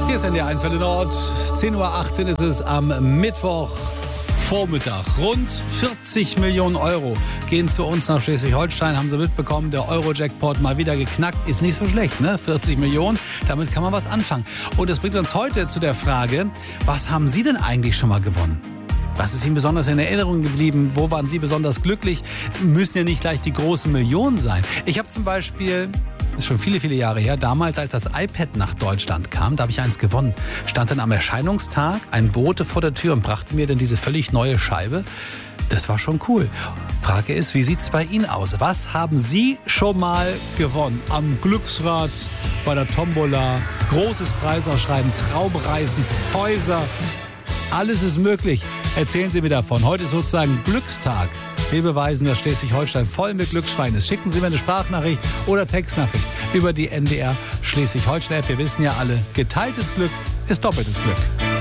Hier ist NDR 1 Welle Nord. 10:18 Uhr ist es am Mittwochvormittag. Rund 40 Millionen Euro gehen zu uns nach Schleswig-Holstein. Haben Sie mitbekommen, der Euro-Jackpot mal wieder geknackt. Ist nicht so schlecht, ne? 40 Millionen, damit kann man was anfangen. Und das bringt uns heute zu der Frage, was haben Sie denn eigentlich schon mal gewonnen? Was ist Ihnen besonders in Erinnerung geblieben? Wo waren Sie besonders glücklich? Müssen ja nicht gleich die großen Millionen sein. Ich habe zum Beispiel, das ist schon viele, viele Jahre her, damals, als das iPad nach Deutschland kam, da habe ich eins gewonnen. Stand dann am Erscheinungstag ein Bote vor der Tür und brachte mir dann diese völlig neue Scheibe. Das war schon cool. Frage ist, wie sieht es bei Ihnen aus? Was haben Sie schon mal gewonnen? Am Glücksrad, bei der Tombola, großes Preisausschreiben, Traumreisen, Häuser. Alles ist möglich. Erzählen Sie mir davon. Heute ist sozusagen Glückstag. Wir beweisen, dass Schleswig-Holstein voll mit Glücksschwein ist. Schicken Sie mir eine Sprachnachricht oder Textnachricht über die NDR Schleswig-Holstein-App. Wir wissen ja alle, geteiltes Glück ist doppeltes Glück.